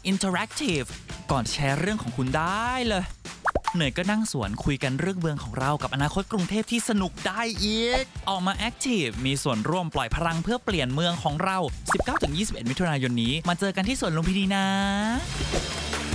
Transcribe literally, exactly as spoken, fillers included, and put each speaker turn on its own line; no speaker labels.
Interactive ก่อนแชร์เรื่องของคุณได้เลยเหนื่อยก็นั่งสวนคุยกันเรื่องเมืองของเรากับอนาคตกรุงเทพที่สนุกได้อีกออกมา Active มีส่วนร่วมปล่อยพลังเพื่อเปลี่ยนเมืองของเรา สิบเก้าถึงยี่สิบเอ็ด มิถุนายนนี้มาเจอกันที่สวนลุมพินีนะ